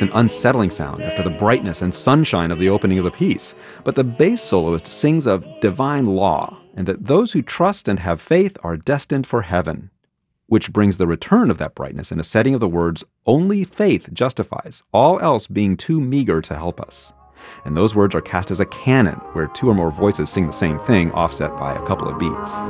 creates an unsettling sound after the brightness and sunshine of the opening of the piece. But the bass soloist sings of divine law and that those who trust and have faith are destined for heaven, which brings the return of that brightness in a setting of the words, "Only faith justifies, all else being too meager to help us." And those words are cast as a canon, where two or more voices sing the same thing, offset by a couple of beats.